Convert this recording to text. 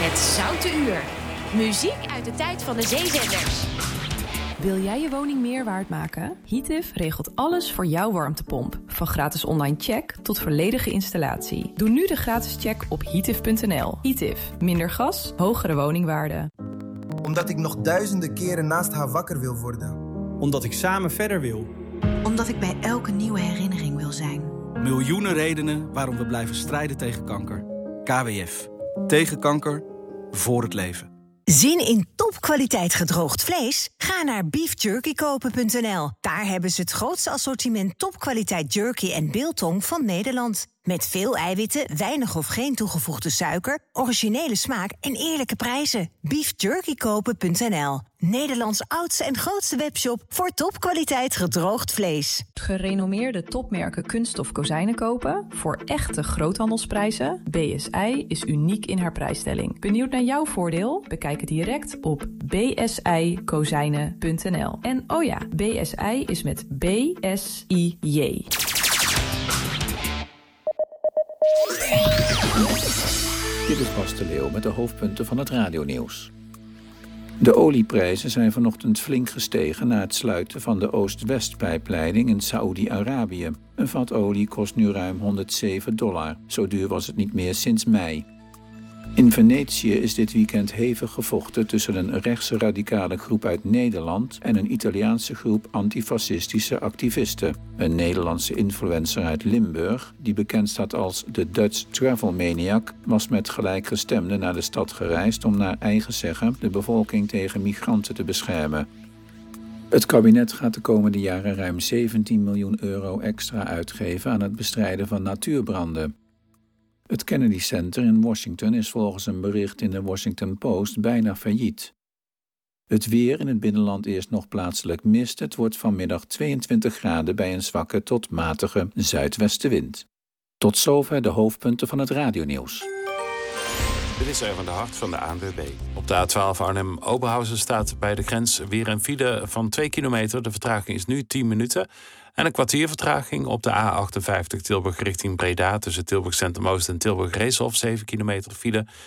Het Zoute Uur. Muziek uit de tijd van de zeezenders. Wil jij je woning meer waard maken? Heative regelt alles voor jouw warmtepomp. Van gratis online check tot volledige installatie. Doe nu de gratis check op heative.nl. Heative. Minder gas, hogere woningwaarde. Omdat ik nog duizenden keren naast haar wakker wil worden. Omdat ik samen verder wil. Omdat ik bij elke nieuwe herinnering wil zijn. Miljoenen redenen waarom we blijven strijden tegen kanker. KWF. Tegen kanker. Voor het leven. Zin in topkwaliteit gedroogd vlees? Ga naar beefjerkykopen.nl. Daar hebben ze het grootste assortiment topkwaliteit jerky en biltong van Nederland. Met veel eiwitten, weinig of geen toegevoegde suiker, originele smaak en eerlijke prijzen. Beefjerkykopen.nl. Nederlands oudste en grootste webshop voor topkwaliteit gedroogd vlees. Gerenommeerde topmerken kunststof kozijnen kopen voor echte groothandelsprijzen? BSI is uniek in haar prijsstelling. Benieuwd naar jouw voordeel? Bekijk het direct op bsikozijnen.nl. En oh ja, BSI is met BSIJ. Dit is Bas de Leeuw met de hoofdpunten van het radionieuws. De olieprijzen zijn vanochtend flink gestegen na het sluiten van de Oost-West-pijpleiding in Saoedi-Arabië. Een vat olie kost nu ruim $107. Zo duur was het niet meer sinds mei. In Venetië is dit weekend hevig gevochten tussen een rechtse radicale groep uit Nederland en een Italiaanse groep antifascistische activisten. Een Nederlandse influencer uit Limburg, die bekend staat als de Dutch Travel Maniac, was met gelijkgestemden naar de stad gereisd om naar eigen zeggen de bevolking tegen migranten te beschermen. Het kabinet gaat de komende jaren ruim €17 miljoen extra uitgeven aan het bestrijden van natuurbranden. Het Kennedy Center in Washington is volgens een bericht in de Washington Post bijna failliet. Het weer in het binnenland eerst nog plaatselijk mist. Het wordt vanmiddag 22 graden bij een zwakke tot matige zuidwestenwind. Tot zover de hoofdpunten van het radionieuws. Dit is Erwin de Hart van de ANWB. Op de A12 Arnhem-Oberhausen staat bij de grens weer een file van 2 kilometer. De vertraging is nu 10 minuten. En een kwartier vertraging op de A58 Tilburg richting Breda... tussen Tilburg Centrum Oost en Tilburg Reeshof, 7 kilometer file.